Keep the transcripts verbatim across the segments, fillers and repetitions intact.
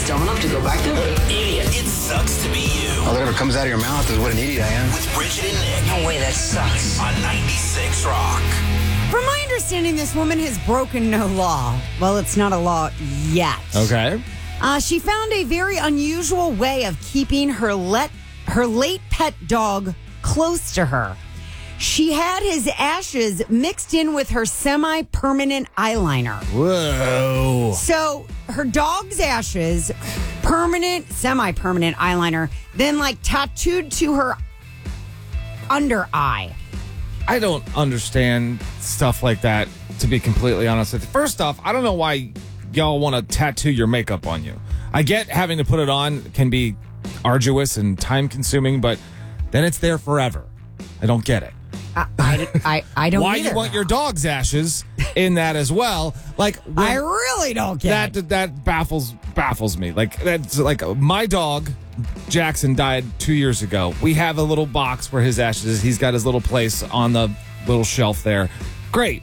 dumb enough to go back there? Idiot. It sucks to be you. All that ever comes out of your mouth is what an idiot I am. With Bridget and Nick. No way, that sucks. On ninety-six Rock. From my understanding, this woman has broken no law. Well, it's not a law yet. Okay. Uh, she found a very unusual way of keeping her let her late pet dog close to her. She had his ashes mixed in with her semi-permanent eyeliner. Whoa. So her dog's ashes, permanent, semi-permanent eyeliner, then like tattooed to her under eye. I don't understand stuff like that, to be completely honest with you. First off, I don't know why y'all want to tattoo your makeup on you. I get having to put it on can be arduous and time-consuming, but then it's there forever. I don't get it. I, I, I, I don't Why either. you want your dog's ashes in that as well? Like when, I really don't get that it. that baffles baffles me. Like that's like my dog Jackson died two years ago. We have a little box where his ashes is. He's got his little place on the little shelf there. Great.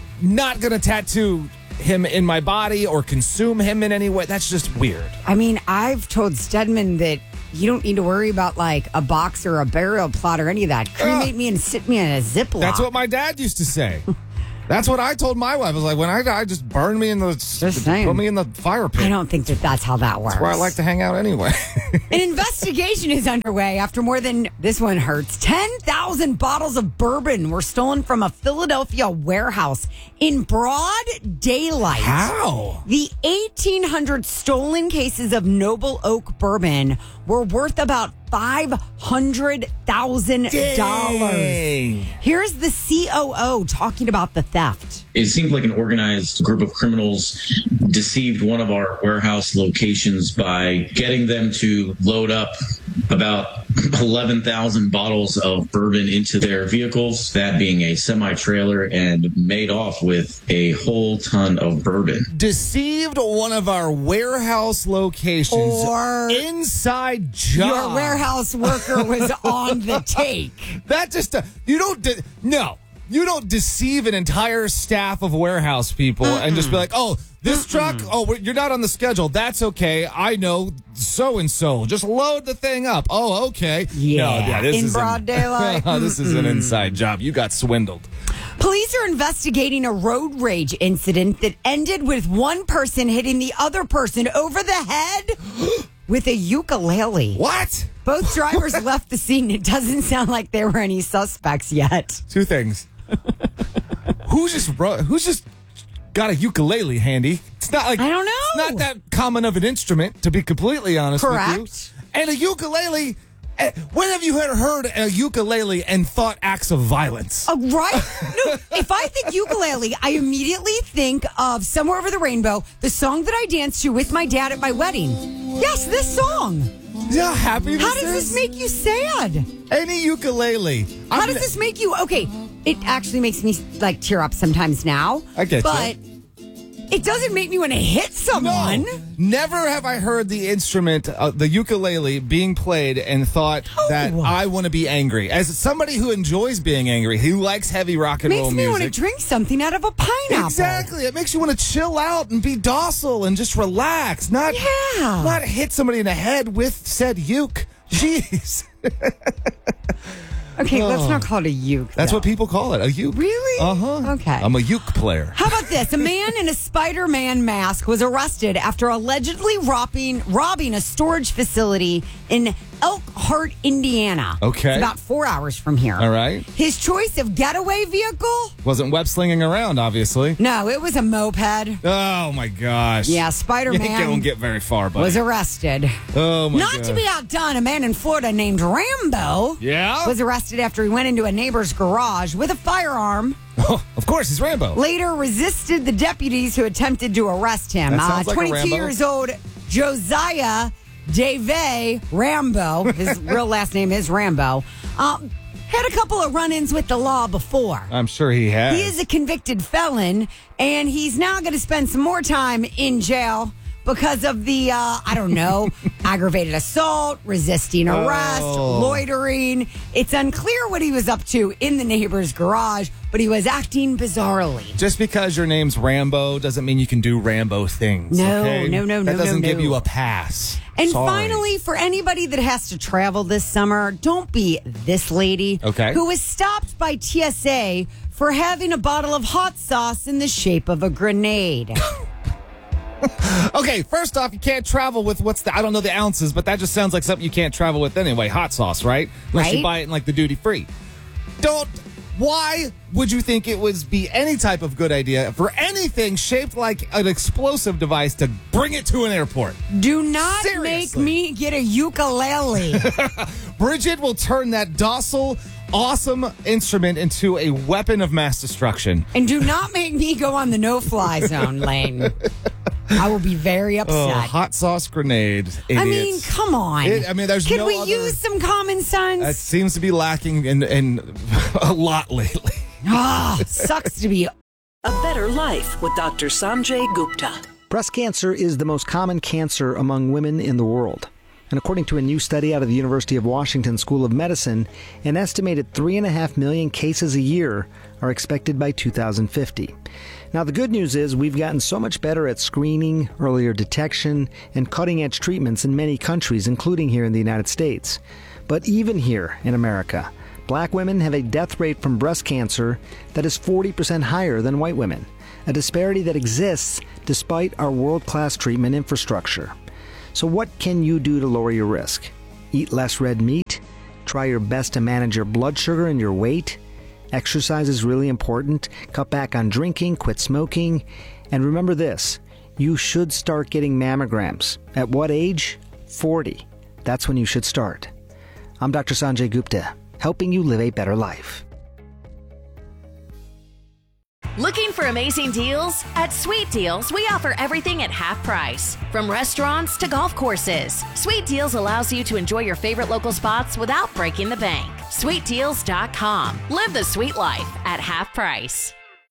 Not gonna tattoo him in my body or consume him in any way. That's just weird. I mean, I've told Stedman that you don't need to worry about like a box or a burial plot or any of that. Cremate me and sit me in a Ziploc. That's what my dad used to say. That's what I told my wife. I was like, when I die, just burn me in the, Just saying. put me in the fire pit. I don't think that that's how that works. That's where I like to hang out anyway. An investigation is underway after more than, this one hurts, ten thousand bottles of bourbon were stolen from a Philadelphia warehouse in broad daylight. How? The eighteen hundred stolen cases of Noble Oak bourbon were worth about five hundred thousand dollars. Here's the C O O talking about the theft. It seemed like an organized group of criminals deceived one of our warehouse locations by getting them to load up about eleven thousand bottles of bourbon into their vehicles, that being a semi-trailer, and made off with a whole ton of bourbon. Deceived one of our warehouse locations. Or inside job. your warehouse worker was on the take. That just, uh, you don't, de- no. You don't deceive an entire staff of warehouse people Mm-mm. and just be like, oh, this Mm-mm. truck, oh, you're not on the schedule. That's okay. I know so-and-so. Just load the thing up. Oh, okay. Yeah. No, yeah this in is broad an, daylight. This is an inside job. You got swindled. Police are investigating a road rage incident that ended with one person hitting the other person over the head with a ukulele. What? Both drivers left the scene. It doesn't sound like there were any suspects yet. Two things. who's just who's just got a ukulele handy? It's not like I don't know. It's not that common of an instrument, to be completely honest Correct. with you. And a ukulele. eh, When have you ever heard a ukulele and thought acts of violence? Uh, right? No, if I think ukulele, I immediately think of Somewhere Over the Rainbow, the song that I danced to with my dad at my wedding. Yes, this song. Yeah, happy. How does this make you sad? Any ukulele? How I'm does n- this make you? Okay, it actually makes me like tear up sometimes now. I get but you. It doesn't make me want to hit someone. No, never have I heard the instrument, uh, the ukulele, being played and thought No. that I want to be angry. As somebody who enjoys being angry, who likes heavy rock and Makes roll me music. want to drink something out of a pineapple. Exactly. It makes you want to chill out and be docile and just relax. Not, Yeah. not hit somebody in the head with said uke. Jeez. Okay, let's Oh. not call it a uke. That's though. what people call it, a uke. Really? Uh-huh. Okay. I'm a uke player. How about this? A man in a Spider-Man mask was arrested after allegedly robbing robbing a storage facility in Elkhart, Indiana. Okay. It's about four hours from here. All right. His choice of getaway vehicle? Wasn't web slinging around, obviously. No, it was a moped. Oh, my gosh. Yeah, You Spider-Man don't get very far, buddy. was arrested. Oh, my Not God. to be outdone, a man in Florida named Rambo Yeah? was arrested after he went into a neighbor's garage with a firearm. Oh, of course, he's Rambo. Later resisted the deputies who attempted to arrest him. That sounds like a twenty-two Rambo. years old Josiah Dave Rambo, his real last name is Rambo, um, had a couple of run-ins with the law before. I'm sure he has. He is a convicted felon, and he's now going to spend some more time in jail. because of the, uh, I don't know, aggravated assault, resisting arrest, Oh. loitering. It's unclear what he was up to in the neighbor's garage, but he was acting bizarrely. Just because your name's Rambo doesn't mean you can do Rambo things. No, okay? no, no, That no, doesn't no, give no. you a pass. And Sorry. finally, for anybody that has to travel this summer, don't be this lady Okay. who was stopped by T S A for having a bottle of hot sauce in the shape of a grenade. Okay, first off, you can't travel with what's the, I don't know the ounces, but that just sounds like something you can't travel with anyway. Hot sauce, right? Unless you Right? buy it in like the duty free. Don't, why would you think it would be any type of good idea for anything shaped like an explosive device to bring it to an airport? Do not make Seriously. me get a ukulele. Bridget will turn that docile, awesome instrument into a weapon of mass destruction. And do not make me go on the no-fly zone lane. I will be very upset. Oh, hot sauce grenade. Idiots. I mean, come on. It- I mean, there's Can no we other- use some common sense? That seems to be lacking in, in a lot lately. Ah, sucks to be. A Better Life with Doctor Sanjay Gupta. Breast cancer is the most common cancer among women in the world. And according to a new study out of the University of Washington School of Medicine, an estimated three and a half million cases a year are expected by two thousand fifty. Now, the good news is we've gotten so much better at screening, earlier detection, and cutting-edge treatments in many countries, including here in the United States. But even here in America, black women have a death rate from breast cancer that is forty percent higher than white women, a disparity that exists despite our world-class treatment infrastructure. So what can you do to lower your risk? Eat less red meat? Try your best to manage your blood sugar and your weight? Exercise is really important. Cut back on drinking, quit smoking. And remember this, you should start getting mammograms. At what age? forty. That's when you should start. I'm Doctor Sanjay Gupta, helping you live a better life. Looking for amazing deals? At Sweet Deals, we offer everything at half price. From restaurants to golf courses, Sweet Deals allows you to enjoy your favorite local spots without breaking the bank. sweet deals dot com. Live the sweet life at half price.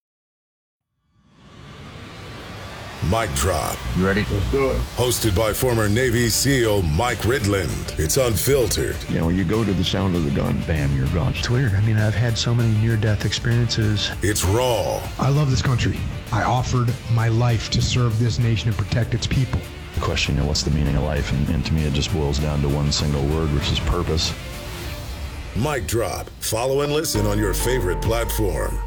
Mic Drop. You ready? Let's do it. Hosted by former Navy SEAL Mike Ridland. It's unfiltered. You know, you go to the sound of the gun, bam, you're gone. It's weird. I mean, I've had so many near-death experiences. It's raw. I love this country. I offered my life to serve this nation and protect its people. The question, you know, what's the meaning of life? And, and to me, it just boils down to one single word, which is purpose. Mic Drop. Follow and listen on your favorite platform.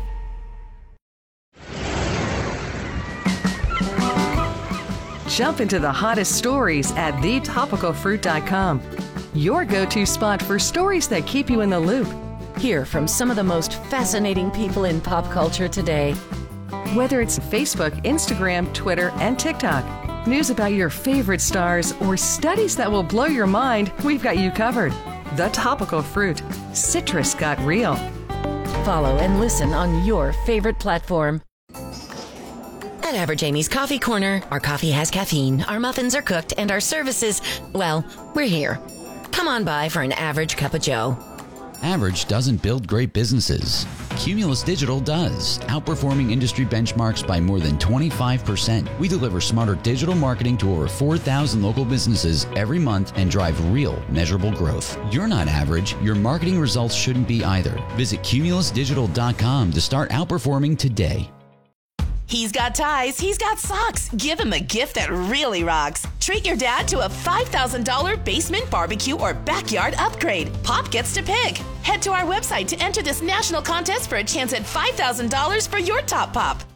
Jump into the hottest stories at the topical fruit dot com. Your go-to spot for stories that keep you in the loop. Hear from some of the most fascinating people in pop culture today. Whether it's Facebook, Instagram, Twitter, and TikTok, news about your favorite stars, or studies that will blow your mind, we've got you covered. The Topical Fruit. Citrus got real. Follow and listen on your favorite platform. At Average Amy's Coffee Corner, our coffee has caffeine, our muffins are cooked, and our services, well, we're here. Come on by for an average cup of joe. Average doesn't build great businesses. Cumulus Digital does, outperforming industry benchmarks by more than twenty-five percent. We deliver smarter digital marketing to over four thousand local businesses every month and drive real, measurable growth. You're not average. Your marketing results shouldn't be either. Visit cumulus digital dot com to start outperforming today. He's got ties, he's got socks. Give him a gift that really rocks. Treat your dad to a five thousand dollars basement barbecue or backyard upgrade. Pop gets to pick. Head to our website to enter this national contest for a chance at five thousand dollars for your top pop.